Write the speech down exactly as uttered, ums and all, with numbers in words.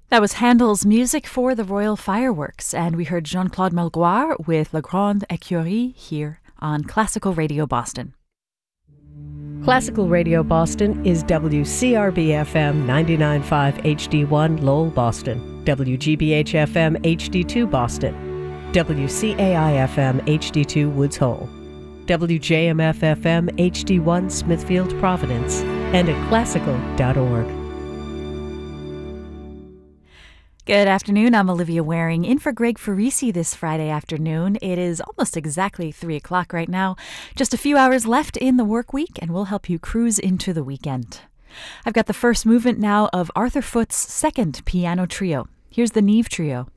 That was Handel's music for the Royal Fireworks, and we heard Jean-Claude Melgoire with La Grande Écurie here on Classical Radio Boston. Classical Radio Boston is W C R B F M ninety-nine point five H D one Lowell, Boston, W G B H F M H D two Boston, W C A I F M H D two Woods Hole, W J M F F M H D one Smithfield, Providence, and at classical dot org. Good afternoon. I'm Olivia Waring in for Greg Farisi this Friday afternoon. It is almost exactly three o'clock right now. Just a few hours left in the work week, and we'll help you cruise into the weekend. I've got the first movement now of Arthur Foote's second piano trio. Here's the Neve Trio.